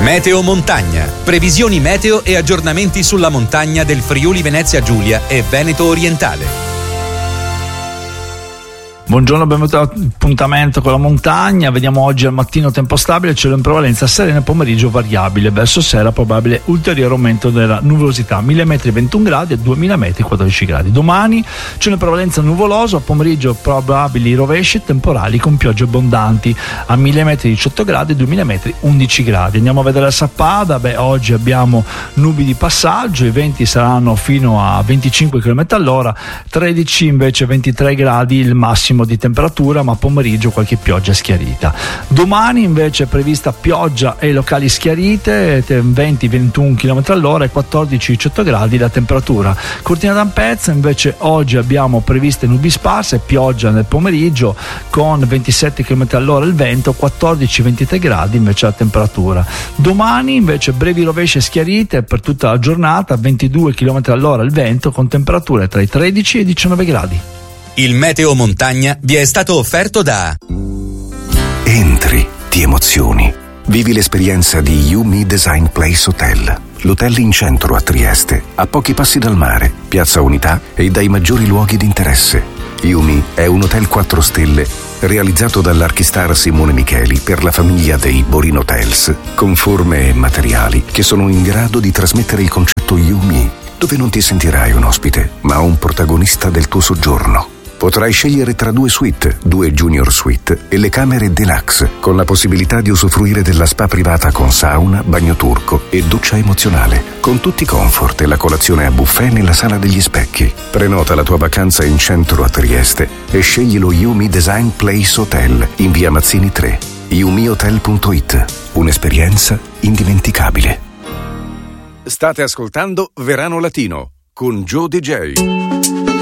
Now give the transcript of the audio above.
Meteo Montagna. Previsioni meteo e aggiornamenti sulla montagna del Friuli Venezia Giulia e Veneto Orientale. Buongiorno, benvenuti all'appuntamento con la montagna. Vediamo oggi al mattino tempo stabile, cielo in prevalenza sereno, pomeriggio variabile, verso sera probabile ulteriore aumento della nuvolosità, 1000 metri 21 gradi e 2000 metri 14 gradi. Domani cielo in prevalenza nuvoloso, a pomeriggio probabili rovesci temporali con piogge abbondanti, a 1000 metri 18 gradi e 2000 metri 11 gradi. Andiamo a vedere la Sappada. Oggi abbiamo nubi di passaggio, i venti saranno fino a 25 km all'ora, 13 invece 23 gradi il massimo di temperatura, ma pomeriggio qualche pioggia schiarita. Domani invece è prevista pioggia e locali schiarite, 20-21 km all'ora e 14-18 gradi la temperatura. Cortina d'Ampezzo invece oggi abbiamo previste nubi sparse, pioggia nel pomeriggio con 27 km all'ora il vento, 14-23 gradi invece la temperatura. Domani invece brevi rovesce schiarite per tutta la giornata, 22 km all'ora il vento con temperature tra i 13 e i 19 gradi. Il Meteo Montagna vi è stato offerto da Entri, ti emozioni. Vivi l'esperienza di Yumi Design Place Hotel. L'hotel in centro a Trieste, a pochi passi dal mare, Piazza Unità e dai maggiori luoghi di interesse. Yumi è un hotel 4 stelle realizzato dall'archistar Simone Micheli per la famiglia dei Borin Hotels, con forme e materiali che sono in grado di trasmettere il concetto Yumi, dove non ti sentirai un ospite, ma un protagonista del tuo soggiorno. Potrai scegliere tra 2 suite, 2 junior suite e le camere deluxe, con la possibilità di usufruire della spa privata con sauna, bagno turco e doccia emozionale, con tutti i comfort e la colazione a buffet nella sala degli specchi. Prenota la tua vacanza in centro a Trieste e scegli lo Yumi Design Place Hotel in via Mazzini 3. yumihotel.it. Un'esperienza indimenticabile. State ascoltando Verano Latino con Joe DJ.